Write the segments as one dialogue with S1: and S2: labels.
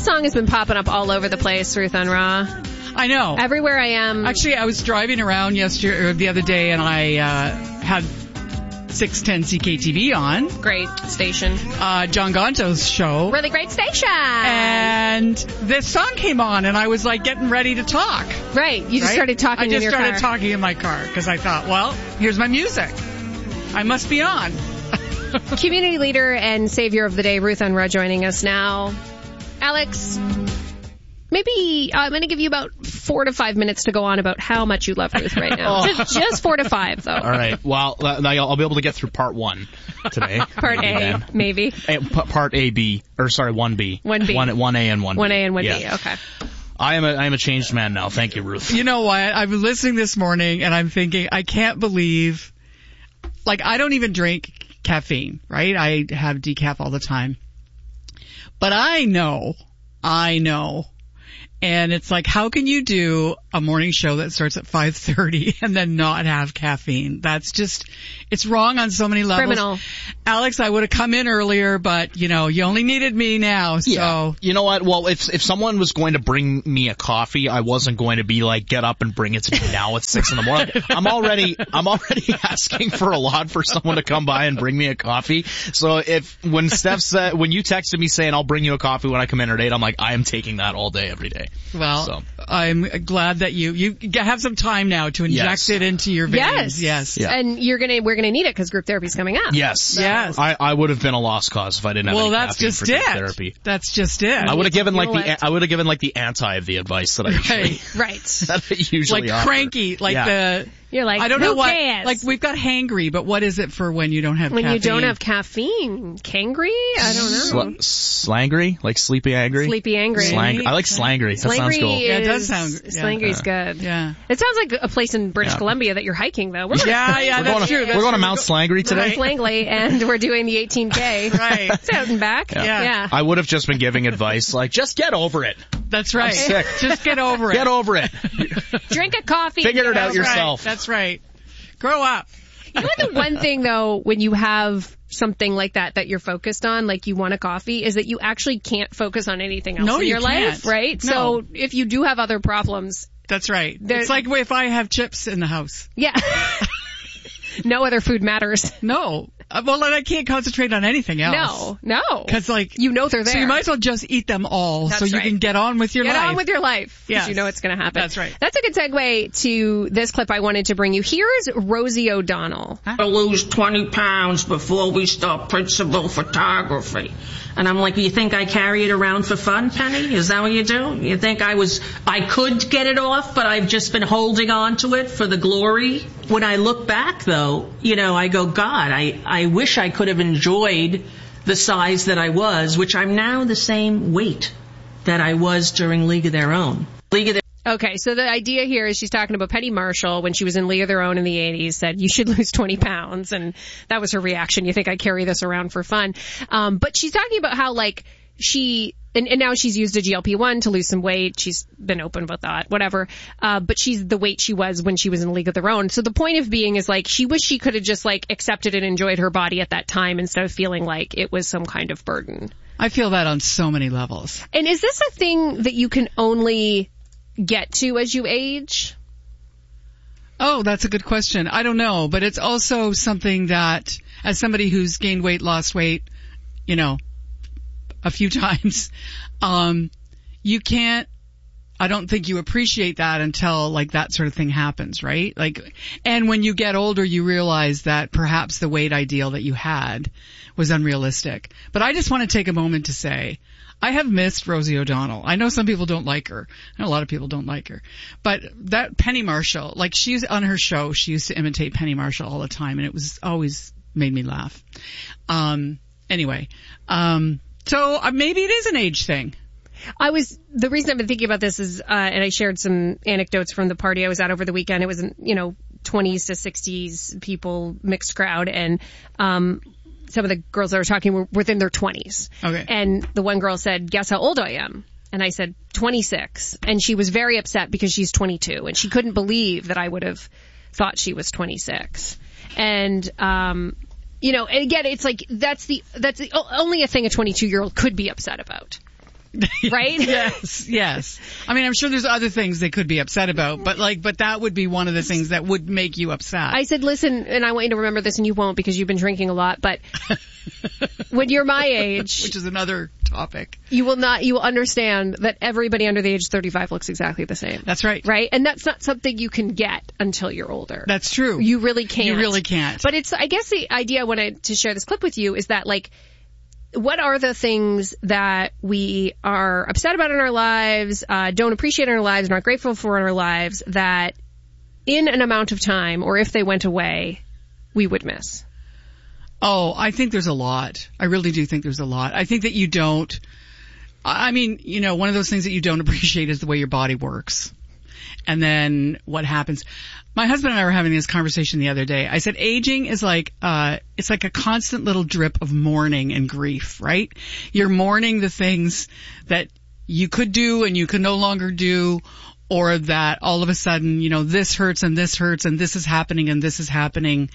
S1: song has been popping up all over the place, Ruth Unruh.
S2: I know.
S1: Everywhere I am.
S2: Actually, I was driving around the other day, and I had 610 CKTV on.
S1: Great station.
S2: John Gonto's show.
S1: Really great station.
S2: And this song came on, and I was like getting ready to talk.
S1: Right. You just started talking in your car.
S2: I just started talking in my car because I thought, well, here's my music. I must be on.
S1: Community leader and savior of the day, Ruth Unruh, joining us now. Alex, maybe I'm going to give you about 4 to 5 minutes to go on about how much you love Ruth right now. Just 4 to 5, though.
S3: All right. Well, I'll be able to get through part 1 today.
S1: Part A, maybe.
S3: Part A, B, or sorry, 1B.
S1: 1B.
S3: 1A and 1B.
S1: 1A and 1B,
S3: yeah.
S1: Okay.
S3: I am a changed man now. Thank you, Ruth.
S2: You know what? I've been listening this morning, and I'm thinking, I can't believe, like, I don't even drink caffeine, right? I have decaf all the time. But I know, and it's like, how can you do a morning show that starts at 5:30 and then not have caffeine? That's just, it's wrong on so many levels.
S1: Criminal.
S2: Alex, I would have come in earlier, but, you only needed me now, so.
S3: Yeah. You know what? Well, if someone was going to bring me a coffee, I wasn't going to be like, get up and bring it to me now at 6 in the morning. I'm already asking for a lot for someone to come by and bring me a coffee. So when you texted me saying I'll bring you a coffee when I come in at 8, I'm like, I am taking that all day, every day.
S2: Well, I'm glad that you have some time now to inject it into your veins. Yes.
S1: Yeah. And we're gonna need it because group therapy's coming up.
S3: Yes.
S1: So.
S3: Yes. I would have been a lost cause if I didn't have any caffeine for group therapy.
S2: That's just it.
S3: I would have given the anti of the advice that I usually that I usually
S2: like
S3: offer.
S2: Cranky,
S1: You're like,
S2: I don't know what,
S1: cares?
S2: like we've got hangry, but what is it for when you don't have caffeine?
S1: When you don't have caffeine? Cangry? I don't know.
S3: Slangry? Like sleepy angry?
S1: Sleepy angry.
S3: I like slangry. That sounds cool.
S2: Yeah, it does sound good.
S1: Slangry's good.
S2: Yeah.
S1: It sounds like a place in British Columbia that you're hiking, though.
S2: That's true.
S3: We're going to Mount Slangry today.
S1: Mount Slangry, and we're doing the 18K.
S2: Right.
S1: It's out and back. Yeah.
S3: I would have just been giving advice like, just get over it.
S2: That's right.
S3: I'm sick.
S2: Just get over it.
S3: Get over it.
S1: Drink a coffee.
S3: Figure it out yourself.
S2: That's right. Grow up.
S1: You know the one thing, though, when you have something like that you're focused on, like you want a coffee, is that you actually can't focus on anything else in your life, right?
S2: No.
S1: So if you do have other problems.
S2: That's right. It's like if I have chips in the house.
S1: Yeah. No other food matters.
S2: No. Well, then I can't concentrate on anything else.
S1: No.
S2: Because they're there.
S1: So
S2: you might as well just eat them all so you can get on with your life.
S1: Get on with your life. Because you know it's going to happen.
S2: That's right.
S1: That's a good segue to this clip I wanted to bring you. Here's Rosie O'Donnell.
S4: I lose 20 pounds before we start principal photography. And I'm like, you think I carry it around for fun, Penny? Is that what you do? You think I could get it off, but I've just been holding on to it for the glory? When I look back, though, I go, God, I wish I could have enjoyed the size that I was, which I'm now the same weight that I was during League of Their Own.
S1: Okay, so the idea here is she's talking about Penny Marshall when she was in League of Their Own in the 80s, said, you should lose 20 pounds, and that was her reaction. You think I carry this around for fun? But she's talking about how, like, and now she's used a GLP-1 to lose some weight. She's been open about that, whatever. But she's the weight she was when she was in League of Their Own. So the point of being is, like, she wished she could have just, like, accepted and enjoyed her body at that time instead of feeling like it was some kind of burden.
S2: I feel that on so many levels.
S1: And is this a thing that you can only get to as you age?
S2: Oh, that's a good question. I don't know, but it's also something that, as somebody who's gained weight, lost weight, a few times, you can't, I don't think you appreciate that until, like, that sort of thing happens, right? Like, and when you get older, you realize that perhaps the weight ideal that you had was unrealistic. But I just want to take a moment to say, I have missed Rosie O'Donnell. I know some people don't like her. I know a lot of people don't like her. But that Penny Marshall, like, she's on her show, she used to imitate Penny Marshall all the time, and it was always made me laugh. Anyway, so maybe it is an age thing.
S1: The reason I've been thinking about this is, and I shared some anecdotes from the party I was at over the weekend. It was, 20s to 60s people, mixed crowd, and, some of the girls that were talking were within their 20s.
S2: Okay.
S1: And the one girl said, guess how old I am? And I said, 26. And she was very upset because she's 22. And she couldn't believe that I would have thought she was 26. And, again, it's like, that's the only a thing a 22-year-old could be upset about. right?
S2: Yes. I mean, I'm sure there's other things they could be upset about, but that would be one of the things that would make you upset.
S1: I said, listen, and I want you to remember this, and you won't because you've been drinking a lot, but when you're my age,
S2: which is another topic,
S1: you will understand that everybody under the age of 35 looks exactly the same.
S2: That's right.
S1: Right? And that's not something you can get until you're older.
S2: That's true.
S1: You really can't.
S2: You really can't.
S1: But I guess the idea I wanted to share this clip with you is that, like, what are the things that we are upset about in our lives, don't appreciate in our lives, not grateful for in our lives, that in an amount of time, or if they went away, we would miss?
S2: Oh, I think there's a lot. I really do think there's a lot. I think that you don't, I mean, one of those things that you don't appreciate is the way your body works. And then what happens? My husband and I were having this conversation the other day. I said, aging is like, it's like a constant little drip of mourning and grief, right? You're mourning the things that you could do and you can no longer do, or that all of a sudden, this hurts and this hurts and this is happening and this is happening,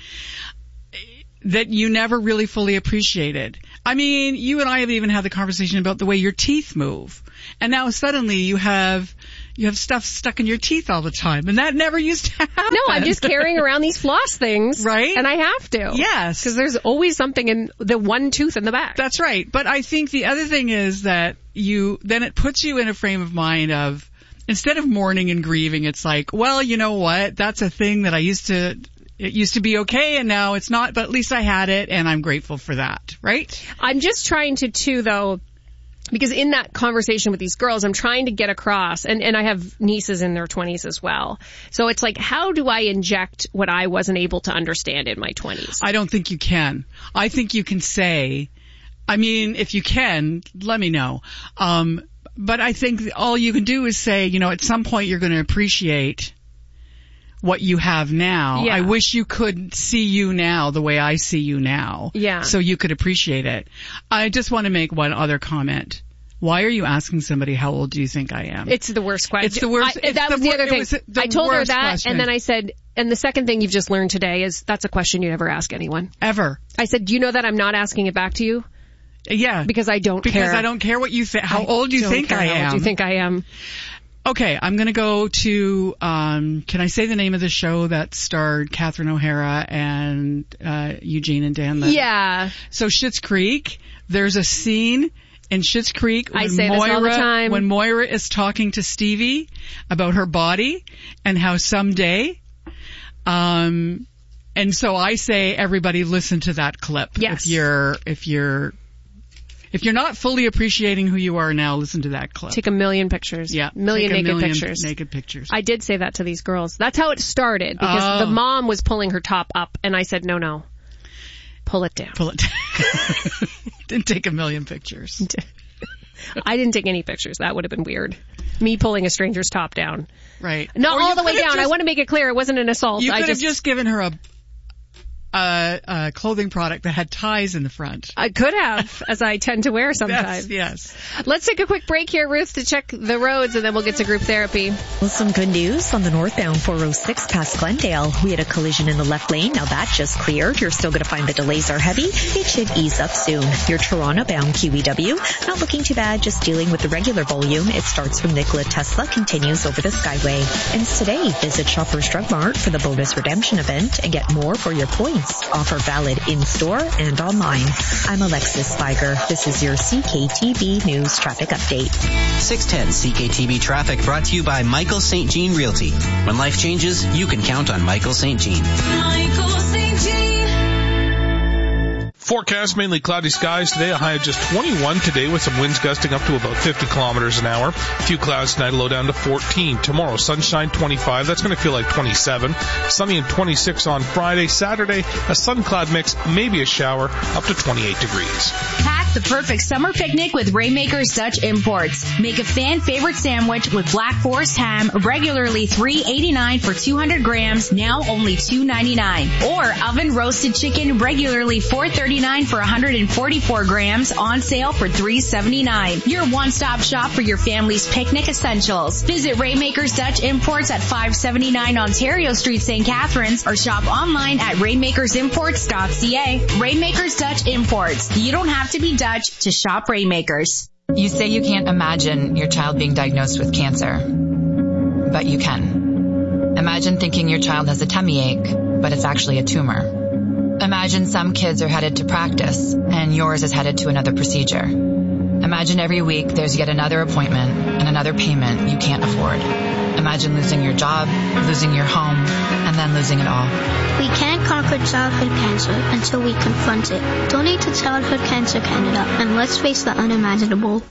S2: that you never really fully appreciated. I mean, you and I have even had the conversation about the way your teeth move. And now suddenly you have stuff stuck in your teeth all the time, and that never used to happen.
S1: No, I'm just carrying around these floss things.
S2: Right?
S1: And I have to.
S2: Yes.
S1: Because there's always something in the one tooth in the back.
S2: That's right. But I think the other thing is that then it puts you in a frame of mind of, instead of mourning and grieving, it's like, well, you know what? That's a thing that it used to be okay and now it's not, but at least I had it and I'm grateful for that, right?
S1: I'm just trying to too, though, because in that conversation with these girls, I'm trying to get across, and I have nieces in their 20s as well. So it's like, how do I inject what I wasn't able to understand in my 20s?
S2: I don't think you can. I think you can say, I mean, if you can, let me know. But I think all you can do is say, at some point you're going to appreciate what you have now.
S1: Yeah.
S2: I wish you could see you now the way I see you now.
S1: Yeah.
S2: So you could appreciate it. I just want to make one other comment. Why are you asking somebody how old do you think I am?
S1: It's the worst question.
S2: It's the worst.
S1: That was the other thing. I told her that,
S2: question.
S1: and then I said, and the second thing you've just learned today is that's a question you never ask anyone.
S2: Ever.
S1: I said, do you know that I'm not asking it back to you?
S2: Yeah.
S1: Because I don't care.
S2: Because I don't care what you think. How old you think I am.
S1: How old you think I am.
S2: Okay, I'm going to go to, can I say the name of the show that starred Catherine O'Hara and Eugene and Dan Levy?
S1: Yeah.
S2: So Schitt's Creek, there's a scene in Schitt's Creek when
S1: I say this all the time.
S2: When Moira is talking to Stevie about her body and how someday, and so I say everybody listen to that clip.
S1: Yes.
S2: If you're not fully appreciating who you are now, listen to that clip.
S1: Take a million pictures.
S2: Yeah.
S1: Million
S2: naked
S1: pictures. I did say that to these girls. That's how it started, because the mom was pulling her top up, and I said, no. Pull it down.
S2: Didn't take a million pictures.
S1: I didn't take any pictures. That would have been weird. Me pulling a stranger's top down.
S2: Right.
S1: Not all the way down. I want to make it clear it wasn't an assault.
S2: You could have just given her a clothing product that had ties in the front.
S1: I could have, as I tend to wear sometimes.
S2: Yes.
S1: Let's take a quick break here, Ruth, to check the roads, and then we'll get to group therapy.
S5: Well, some good news on the northbound 406 past Glendale. We had a collision in the left lane. Now that just cleared. You're still going to find the delays are heavy. It should ease up soon. Your Toronto-bound QEW, not looking too bad, just dealing with the regular volume. It starts from Nikola Tesla, continues over the Skyway. And today, visit Shoppers Drug Mart for the bonus redemption event and get more for your points. Offer valid in-store and online. I'm Alexis Spiger. This is your CKTB News Traffic Update.
S6: 610 CKTB Traffic brought to you by Michael St. Jean Realty. When life changes, you can count on Michael St. Jean.
S7: Michael St. Jean.
S8: Forecast, mainly cloudy skies today, a high of just 21 today with some winds gusting up to about 50 kilometers an hour. A few clouds tonight, low down to 14. Tomorrow, sunshine 25. That's going to feel like 27. Sunny and 26 on Friday. Saturday, a sun cloud mix, maybe a shower, up to 28 degrees.
S9: Pack the perfect summer picnic with Rainmaker's Dutch Imports. Make a fan favorite sandwich with Black Forest ham, regularly $3.89 for 200 grams, now only $2.99. Or oven roasted chicken, regularly $4.39 for 144 grams, on sale for $3.79. Your one-stop shop for your family's picnic essentials. Visit Rainmaker's Dutch Imports at 579 Ontario Street, St. Catharines, or shop online at rainmakersimports.ca. Rainmaker's Dutch Imports. You don't have to be Dutch to shop Rainmakers.
S10: You say you can't imagine your child being diagnosed with cancer, but you can. Imagine thinking your child has a tummy ache, but it's actually a tumor. Imagine some kids are headed to practice, and yours is headed to another procedure. Imagine every week there's yet another appointment and another payment you can't afford. Imagine losing your job, losing your home, and then losing it all.
S11: We can't conquer childhood cancer until we confront it. Donate to Childhood Cancer Canada, and let's face the unimaginable.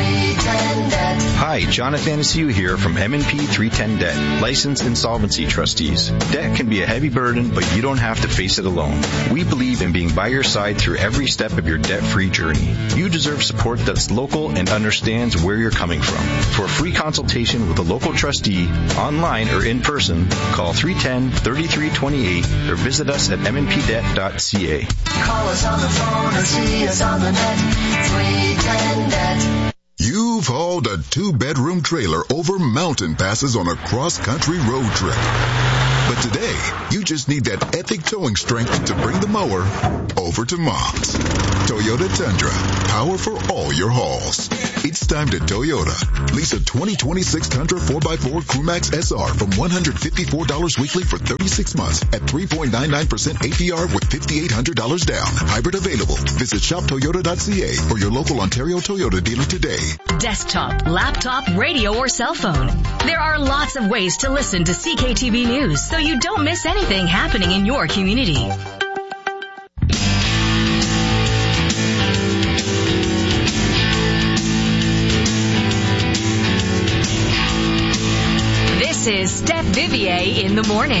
S12: Hi, Jonathan Asiu here from M&P 310 Debt, licensed insolvency trustees. Debt can be a heavy burden, but you don't have to face it alone. We believe in being by your side through every step of your debt-free journey. You deserve support that's local and understands where you're coming from. For a free consultation with a local trustee, online or in person, call 310-3328 or visit us at mnpdebt.ca.
S13: Call us on the phone or see us on the net. 310 Debt.
S14: You've hauled a 2-bedroom trailer over mountain passes on a cross-country road trip. But today, you just need that epic towing strength to bring the mower over to Mom's. Toyota Tundra, power for all your hauls. It's time to Toyota. Lease a 2026 Tundra 4x4 Crewmax SR from $154 weekly for 36 months at 3.99% APR with $5,800 down. Hybrid available. Visit shoptoyota.ca or your local Ontario Toyota dealer today.
S15: Desktop, laptop, radio, or cell phone. There are lots of ways to listen to CKTV News so you don't miss anything happening in your community. This is Steph Vivier in the morning.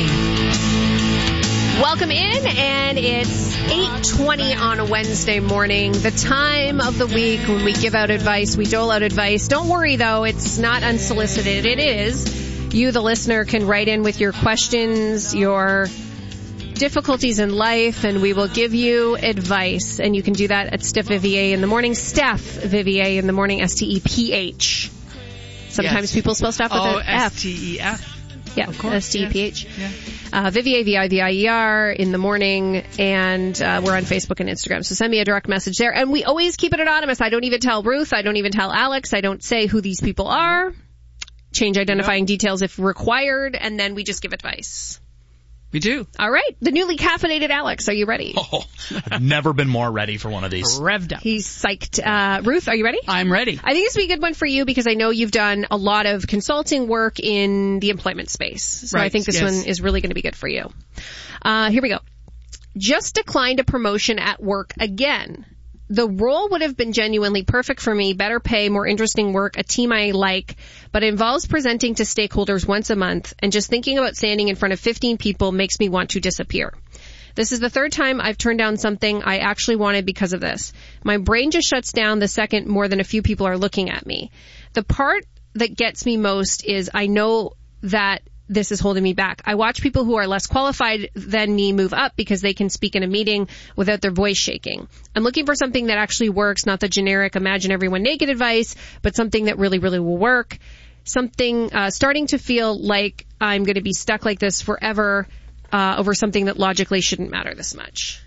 S1: Welcome in, and it's 8:20 on a Wednesday morning, the time of the week when we give out advice, we dole out advice. Don't worry, though, it's not unsolicited. It is. You, the listener, can write in with your questions, your difficulties in life, and we will give you advice. And you can do that at Steph Vivier in the morning. Steph Vivier in the morning, S-T-E-P-H. Sometimes people spell stuff with an F.
S2: S-T-E-F.
S1: Yeah, S-T-E-P-H.
S2: Yeah.
S1: Vivier, V-I-V-I-E-R, in the morning, and we're on Facebook and Instagram. So send me a direct message there. And we always keep it anonymous. I don't even tell Ruth. I don't even tell Alex. I don't say who these people are. Change identifying details if required, and then we just give advice.
S2: We do.
S1: All right. The newly caffeinated Alex, are you ready?
S3: Oh, I've never been more ready for one of these.
S2: Revved up.
S1: He's psyched. Ruth, are you ready?
S2: I'm ready.
S1: I think this would be a good one for you because I know you've done a lot of consulting work in the employment space. So
S2: right,
S1: I think this one is really going to be good for you. Here we go. Just declined a promotion at work again. The role would have been genuinely perfect for me, better pay, more interesting work, a team I like, but it involves presenting to stakeholders once a month, and just thinking about standing in front of 15 people makes me want to disappear. This is the third time I've turned down something I actually wanted because of this. My brain just shuts down the second more than a few people are looking at me. The part that gets me most is I know that this is holding me back. I watch people who are less qualified than me move up because they can speak in a meeting without their voice shaking. I'm looking for something that actually works, not the generic imagine everyone naked advice, but something that really, really will work. Something, starting to feel like I'm going to be stuck like this forever, over something that logically shouldn't matter this much.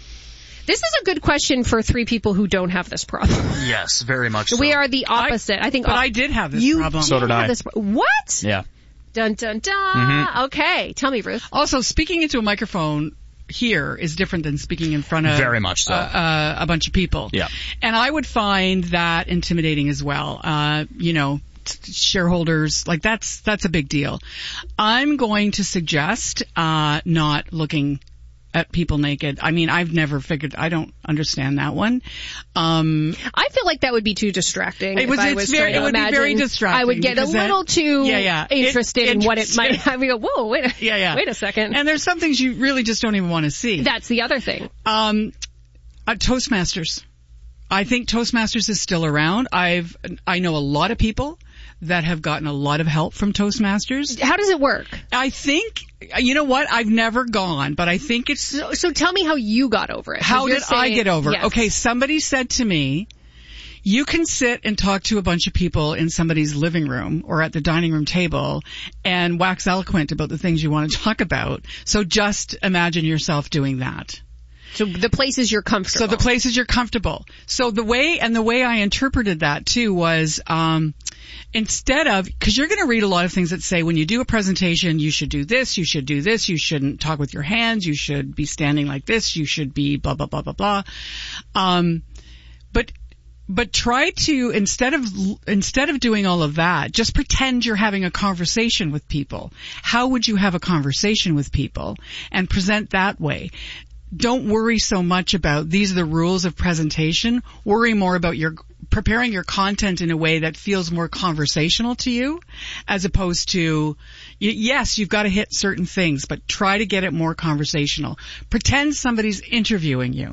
S1: This is a good question for 3 people who don't have this problem.
S3: Yes, very much so.
S1: We are the opposite. I think.
S2: But I did have this problem.
S3: So did I.
S1: What?
S3: Yeah.
S1: Dun, dun, dun.
S3: Mm-hmm.
S1: Okay. Tell me, Ruth.
S2: Also, speaking into a microphone here is different than speaking in front of
S3: very much so.
S2: A bunch of people.
S3: Yeah.
S2: And I would find that intimidating as well. Shareholders, like that's a big deal. I'm going to suggest not looking at people naked. I mean, I've never figured, I don't understand that one.
S1: I feel like that would be too distracting.
S2: It would be very distracting.
S1: I would get a little too interested in what it might have. You go, whoa, wait a second.
S2: And there's some things you really just don't even want to see.
S1: That's the other thing.
S2: Toastmasters. I think Toastmasters is still around. I know a lot of people that have gotten a lot of help from Toastmasters.
S1: How does it work?
S2: I think, you know what, I've never gone, but I think it's...
S1: So tell me how you got over it.
S2: How did I get over it?
S1: Yes.
S2: Okay, somebody said to me, you can sit and talk to a bunch of people in somebody's living room or at the dining room table and wax eloquent about the things you want to talk about. So just imagine yourself doing that.
S1: So the places you're comfortable.
S2: So the places you're comfortable. So the way I interpreted that too was, instead of, cause you're going to read a lot of things that say when you do a presentation, you should do this, you should do this, you shouldn't talk with your hands, you should be standing like this, you should be blah, blah, blah, blah, blah. But try to, instead of doing all of that, just pretend you're having a conversation with people. How would you have a conversation with people? And present that way. Don't worry so much about these are the rules of presentation. Worry more about preparing your content in a way that feels more conversational to you, as opposed to, yes, you've got to hit certain things, but try to get it more conversational. Pretend somebody's interviewing you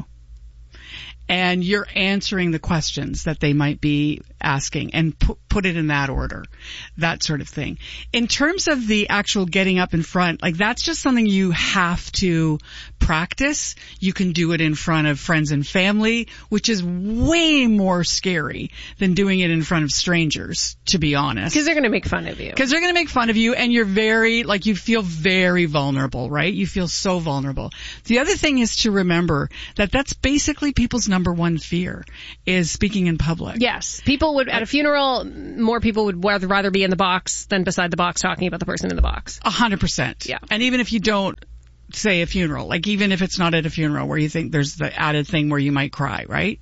S2: and you're answering the questions that they might be asking, and put it in that order, that sort of thing. In terms of the actual getting up in front, like that's just something you have to practice. You can do it in front of friends and family, which is way more scary than doing it in front of strangers, to be honest.
S1: Because they're going to make fun of you.
S2: Because they're going to make fun of you, and you're you feel very vulnerable, right? You feel so vulnerable. The other thing is to remember that that's basically people's number one fear, is speaking in public.
S1: Yes. People would, at a funeral, more people would rather be in the box than beside the box talking about the person in the box.
S2: 100%.
S1: Yeah.
S2: And even if you don't say a funeral, like even if it's not at a funeral where you think there's the added thing where you might cry, right?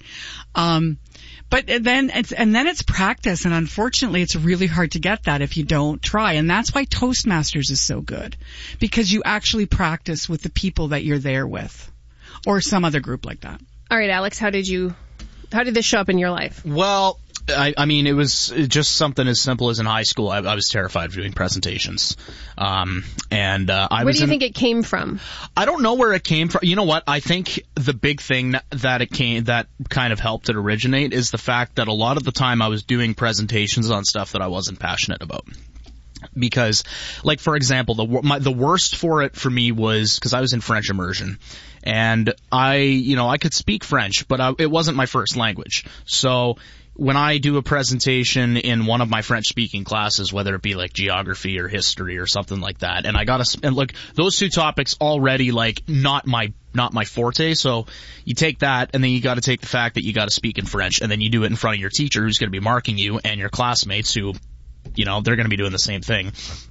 S2: But then it's practice, and unfortunately it's really hard to get that if you don't try. And that's why Toastmasters is so good, because you actually practice with the people that you're there with, or some other group like that.
S1: All right, Alex, how did this show up in your life?
S3: Well, I mean, it was just something as simple as in high school. I was terrified of doing presentations. Where do you think it came from? I don't know where it came from. You know what? I think the big thing that kind of helped it originate is the fact that a lot of the time I was doing presentations on stuff that I wasn't passionate about. Because, like, for example, the worst for it for me was because I was in French immersion, and I could speak French, but it wasn't my first language. So when I do a presentation in one of my French-speaking classes, whether it be like geography or history or something like that, and look, those two topics already like not my forte. So you take that, and then you got to take the fact that you got to speak in French, and then you do it in front of your teacher who's going to be marking you, and your classmates who, they're going to be doing the same thing.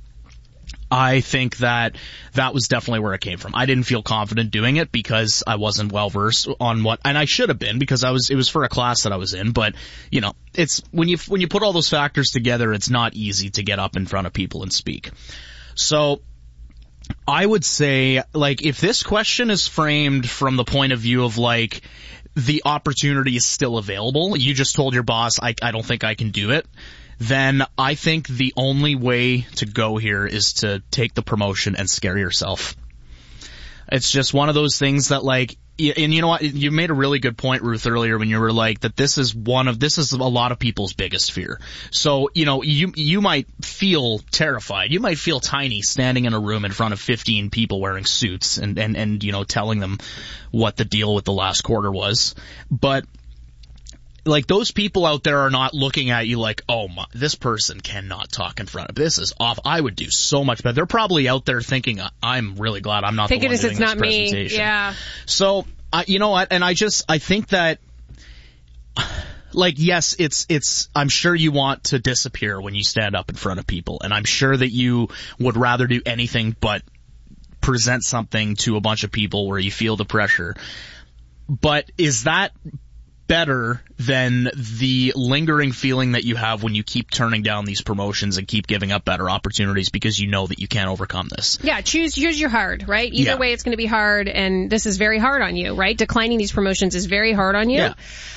S3: I think that was definitely where it came from. I didn't feel confident doing it because I wasn't well versed on and I should have been, because it was for a class that I was in, but it's when you put all those factors together, it's not easy to get up in front of people and speak. So I would say, like, if this question is framed from the point of view of like the opportunity is still available, you just told your boss, I don't think I can do it, then I think the only way to go here is to take the promotion and scare yourself. It's just one of those things that, like, and you know what, you made a really good point, Ruth, earlier when you were like that this is a lot of people's biggest fear. So, you might feel terrified. You might feel tiny standing in a room in front of 15 people wearing suits and telling them what the deal with the last quarter was. But like, those people out there are not looking at you like, oh my, this person cannot talk in front of, this is off. I would do so much better. They're probably out there thinking, I'm really glad I'm not the one doing this presentation. Thinking it's not me. Yeah. So, you know what? And I think that, like, yes, it's, I'm sure you want to disappear when you stand up in front of people. And I'm sure that you would rather do anything but present something to a bunch of people where you feel the pressure. But is that better than the lingering feeling that you have when you keep turning down these promotions and keep giving up better opportunities because you know that you can't overcome this? Yeah, choose your hard, right? Either way, it's going to be hard, and this is very hard on you, right? Declining these promotions is very hard on you. Yeah.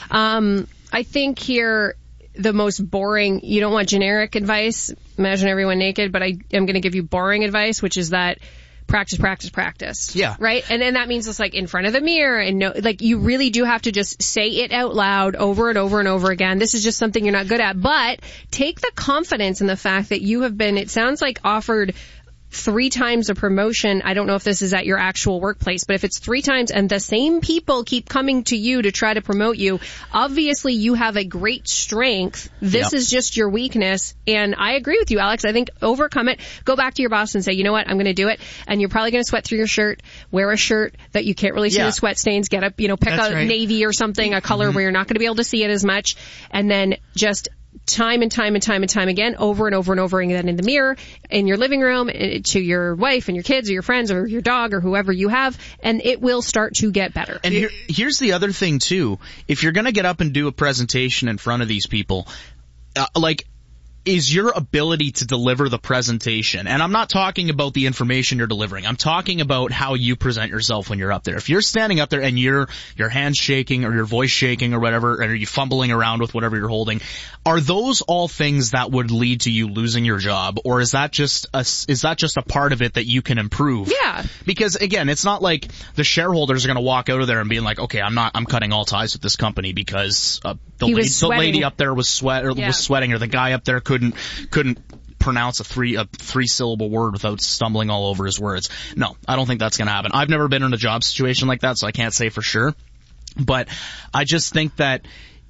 S3: I think here the most boring, you don't want generic advice, imagine everyone naked, but I am going to give you boring advice, which is that practice. Yeah. Right? And then that means it's like in front of the mirror, and you really do have to just say it out loud over and over and over again. This is just something you're not good at. But take the confidence in the fact that you have been, it sounds like, offered
S1: 3 times a promotion, I don't know if this is at your actual workplace, but if it's 3 times and the same people keep coming to you to try to promote you, obviously you have a great strength. This is just your weakness. And I agree with you, Alex. I think overcome it. Go back to your boss and say, you know what, I'm going to do it. And you're probably going to sweat through your shirt. Wear a shirt that you can't really see the sweat stains. Get up, pick a navy or something, a color where you're not going to be able to see it as much. And then just time and time again, over and over again in the mirror, in your living room, to your wife and your kids or your friends or your dog or whoever you have, and it will start to get better.
S3: And here's the other thing too. If you're going to get up and do a presentation in front of these people, is your ability to deliver the presentation. And I'm not talking about the information you're delivering. I'm talking about how you present yourself when you're up there. If you're standing up there and your hand's shaking or your voice shaking or whatever, or you fumbling around with whatever you're holding, are those all things that would lead to you losing your job? Or is that just a part of it that you can improve?
S1: Yeah.
S3: Because again, it's not like the shareholders are going to walk out of there and being like, okay, I'm cutting all ties with this company because the lady up there was sweating, or the guy up there couldn't pronounce a three-syllable word without stumbling all over his words. No, I don't think that's going to happen. I've never been in a job situation like that, so I can't say for sure. But I just think that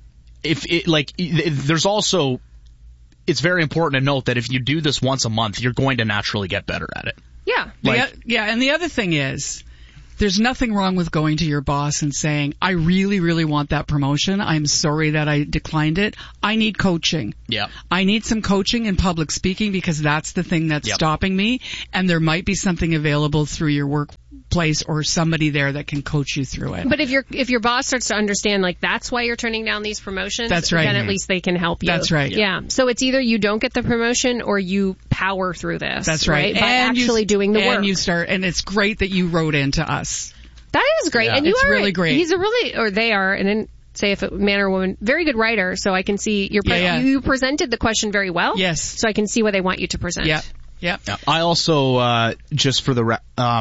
S3: there's also, it's very important to note that if you do this once a month, you're going to naturally get better at it.
S1: Yeah.
S2: And the other thing is, there's nothing wrong with going to your boss and saying, I really, really want that promotion. I'm sorry that I declined it. I need coaching.
S3: Yeah.
S2: I need some coaching in public speaking because that's the thing that's stopping me. And there might be something available through your workplace or somebody there that can coach you through it.
S1: But if your boss starts to understand, like, that's why you're turning down these promotions,
S2: that's right.
S1: then at least they can help you.
S2: That's right.
S1: Yeah. So it's either you don't get the promotion or you power through this.
S2: That's right.
S1: By actually doing the work.
S2: And it's great that you wrote into us.
S1: That is great.
S2: Yeah.
S1: And
S2: it's really great.
S1: He's they are, and then say if a man or woman, very good writer, so I can see you presented the question very well.
S2: Yes.
S1: So I can see what they want you to present.
S2: Yeah. Yeah.
S3: I also, just for the,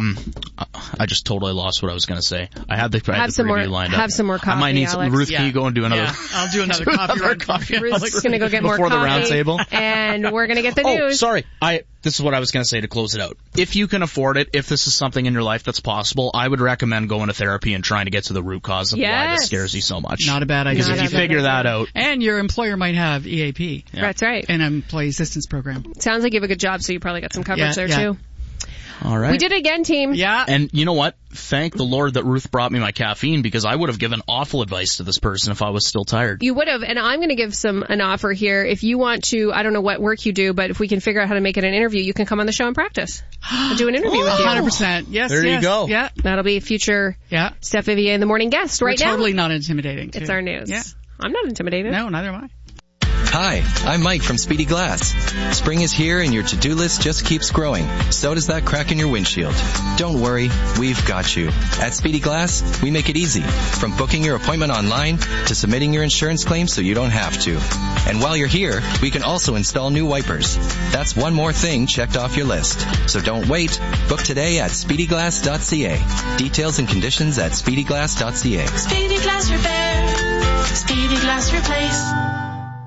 S3: I just totally lost what I was going to say. I had the preview lined up.
S1: Have some more coffee,
S3: I might need
S1: Alex.
S3: Ruth, can you go and do another?
S2: Yeah, I'll do another coffee.
S1: Ruth's going to go get more coffee.
S3: Before the round table.
S1: And we're going to get the news.
S3: Oh, sorry. This is what I was going to say to close it out. If you can afford it, if this is something in your life that's possible, I would recommend going to therapy and trying to get to the root cause of why this scares you so much.
S2: Not a bad idea.
S3: Because if you figure that out.
S2: And your employer might have EAP.
S1: Yeah. That's right.
S2: An employee assistance program.
S1: Sounds like you have a good job, so you probably got some coverage there too.
S3: All right.
S1: We did it again, team.
S2: Yeah.
S3: And you know what? Thank the Lord that Ruth brought me my caffeine, because I would have given awful advice to this person if I was still tired.
S1: You would have, and I'm going to give an offer here. If you want to, I don't know what work you do, but if we can figure out how to make it an interview, you can come on the show and practice. I'll do an interview with you.
S2: 100%. Yes.
S3: There you go.
S2: Yeah.
S1: That'll be a future Steph Vivier in the Morning guest right now.
S2: Totally not intimidating, too.
S1: It's our news.
S2: Yeah.
S1: I'm not intimidated.
S2: No, neither am I.
S16: Hi, I'm Mike from Speedy Glass. Spring is here and your to-do list just keeps growing. So does that crack in your windshield. Don't worry, we've got you. At Speedy Glass, we make it easy. From booking your appointment online to submitting your insurance claim so you don't have to. And while you're here, we can also install new wipers. That's one more thing checked off your list. So don't wait. Book today at speedyglass.ca. Details and conditions at speedyglass.ca.
S7: Speedy Glass Repair. Speedy Glass Replace.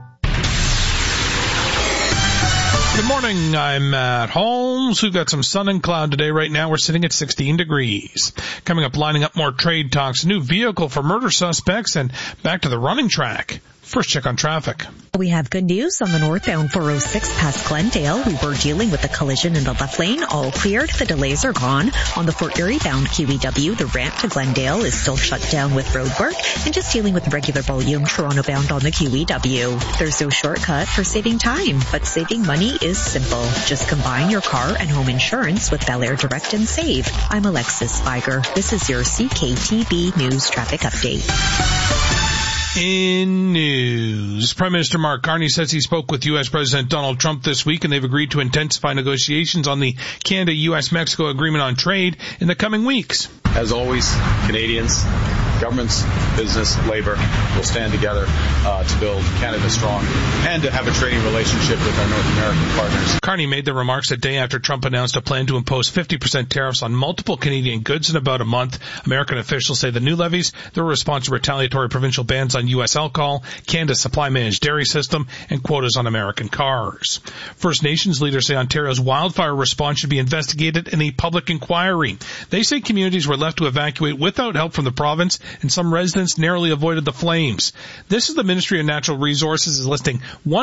S8: Good morning, I'm Matt Holmes. We've got some sun and cloud today. Right now we're sitting at 16 degrees. Coming up, lining up more trade talks, new vehicle for murder suspects, and back to the running track. First check on traffic.
S5: We have good news on the northbound 406 past Glendale. We were dealing with a collision in the left lane. All cleared. The delays are gone. On the Fort Erie bound QEW, the ramp to Glendale is still shut down with road work and just dealing with regular volume Toronto bound on the QEW. There's no shortcut for saving time, but saving money is simple. Just combine your car and home insurance with Bel Air Direct and Save. I'm Alexis Spiger. This is your CKTB News Traffic Update.
S8: In news, Prime Minister Mark Carney says he spoke with U.S. President Donald Trump this week, and they've agreed to intensify negotiations on the Canada-U.S.-Mexico agreement on trade in the coming weeks.
S17: As always, Canadians, Governments, business, labor will stand together to build Canada strong and to have a trading relationship with our North American partners.
S8: Carney made the remarks a day after Trump announced a plan to impose 50% tariffs on multiple Canadian goods in about a month. American officials say the new levies, they're a response to retaliatory provincial bans on U.S. alcohol, Canada's supply-managed dairy system, and quotas on American cars. First Nations leaders say Ontario's wildfire response should be investigated in a public inquiry. They say communities were left to evacuate without help from the province, and some residents narrowly avoided the flames. This is the Ministry of Natural Resources is listing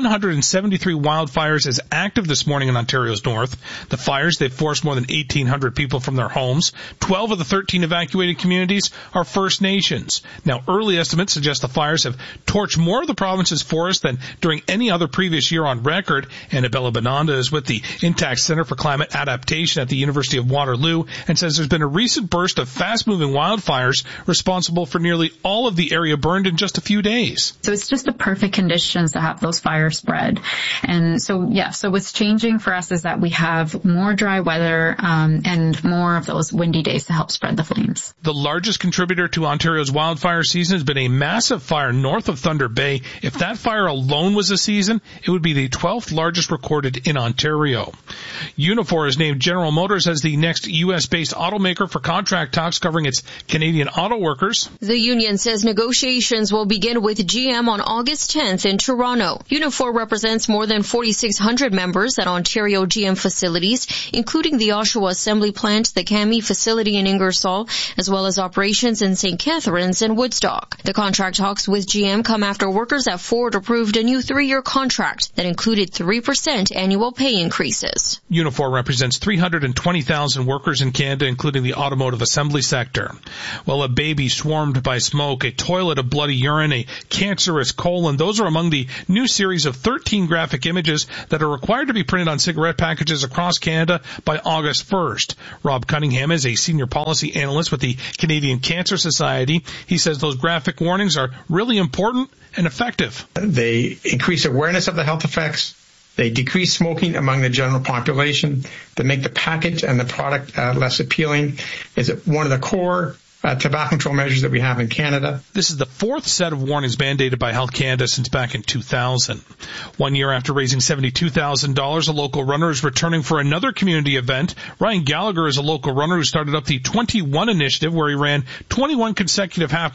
S8: 173 wildfires as active this morning in Ontario's north. The fires, they've forced more than 1,800 people from their homes. 12 of the 13 evacuated communities are First Nations. Now, early estimates suggest the fires have torched more of the province's forest than during any other previous year on record. Annabella Bonanda is with the Intact Centre for Climate Adaptation at the University of Waterloo and says there's been a recent burst of fast-moving wildfires responsible for nearly all of the area burned in just a few days.
S18: So it's just the perfect conditions to have those fires spread. And so what's changing for us is that we have more dry weather and more of those windy days to help spread the flames.
S8: The largest contributor to Ontario's wildfire season has been a massive fire north of Thunder Bay. If that fire alone was a season, it would be the 12th largest recorded in Ontario. Unifor has named General Motors as the next U.S.-based automaker for contract talks covering its Canadian auto workers.
S19: The union says negotiations will begin with GM on August 10th in Toronto. Unifor represents more than 4,600 members at Ontario GM facilities, including the Oshawa Assembly Plant, the CAMI facility in Ingersoll, as well as operations in St. Catharines and Woodstock. The contract talks with GM come after workers at Ford approved a new 3-year contract that included 3% annual pay increases.
S8: Unifor represents 320,000 workers in Canada, including the automotive assembly sector. Well, a baby swarmed by smoke, a toilet of bloody urine, a cancerous colon, those are among the new series of 13 graphic images that are required to be printed on cigarette packages across Canada by August 1st. Rob Cunningham is a senior policy analyst with the Canadian Cancer Society. He says those graphic warnings are really important and effective.
S20: They increase awareness of the health effects. They decrease smoking among the general population. They make the package and the product less appealing. Is one of the core tobacco control measures that we have in Canada.
S8: This is the fourth set of warnings mandated by Health Canada since back in 2000. 1 year after raising $72,000, a local runner is returning for another community event. Ryan Gallagher is a local runner who started up the 21 initiative, where he ran 21 consecutive half